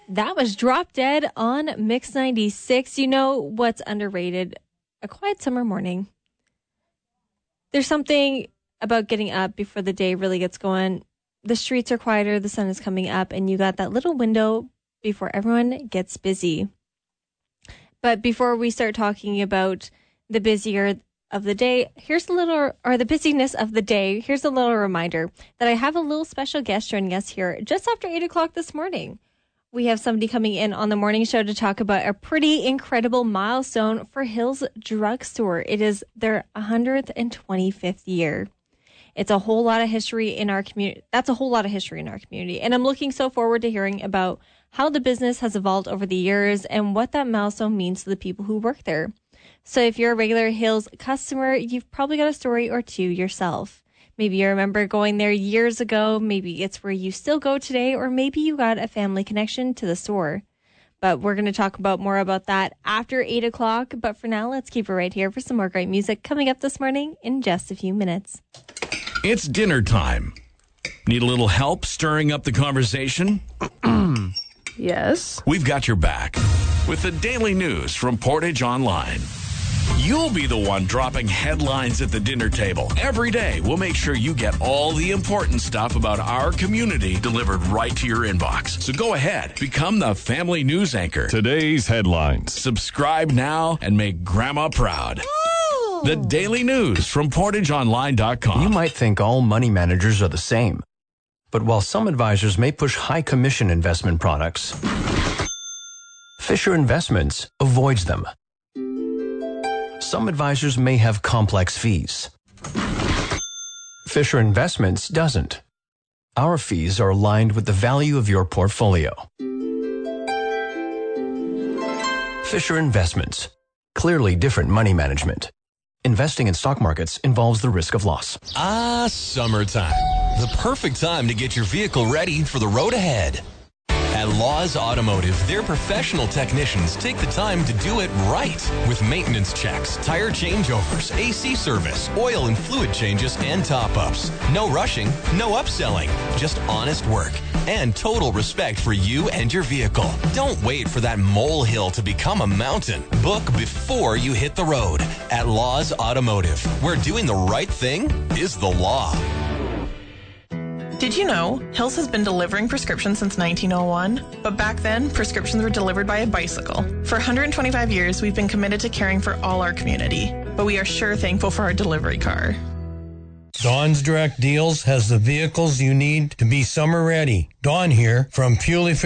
That was Drop Dead on Mix 96. You know what's underrated? A quiet summer morning. There's something about getting up before the day really gets going. The streets are quieter, the sun is coming up, and you got that little window before everyone gets busy. But before we start talking about the busier of the day, the busyness of the day, here's a little reminder that I have a little special guest joining us here just after 8 o'clock this morning. We have somebody coming in on the morning show to talk about a pretty incredible milestone for Hills Drugstore. It is their 125th year. It's a whole lot of history in our community. That's a whole lot of history in our community. And I'm looking so forward to hearing about how the business has evolved over the years and what that milestone means to the people who work there. So if you're a regular Hills customer, you've probably got a story or two yourself. Maybe you remember going there years ago. Maybe it's where you still go today, or maybe you got a family connection to the store. But we're going to talk more about that after 8 o'clock. But for now, let's keep it right here for some more great music coming up this morning in just a few minutes. It's dinner time. Need a little help stirring up the conversation? Yes. We've got your back with the daily news from Portage Online. You'll be the one dropping headlines at the dinner table. Every day, we'll make sure you get all the important stuff about our community delivered right to your inbox. So go ahead, become the family news anchor. Today's headlines. Subscribe now and make Grandma proud. Ooh. The daily news from PortageOnline.com. You might think all money managers are the same. But while some advisors may push high commission investment products, Fisher Investments avoids them. Some advisors may have complex fees. Fisher Investments doesn't. Our fees are aligned with the value of your portfolio. Fisher Investments. Clearly different money management. Investing in stock markets involves the risk of loss. Summertime. The perfect time to get your vehicle ready for the road ahead. At Laws Automotive, their professional technicians take the time to do it right with maintenance checks, tire changeovers, AC service, oil and fluid changes, and top-ups. No rushing, no upselling, just honest work and total respect for you and your vehicle. Don't wait for that molehill to become a mountain. Book before you hit the road at Laws Automotive, where doing the right thing is the law. Did you know Hills has been delivering prescriptions since 1901? But back then, prescriptions were delivered by a bicycle. For 125 years, we've been committed to caring for all our community. But we are sure thankful for our delivery car. Dawn's Direct Deals has the vehicles you need to be summer ready. Dawn here from Fuel Efficiency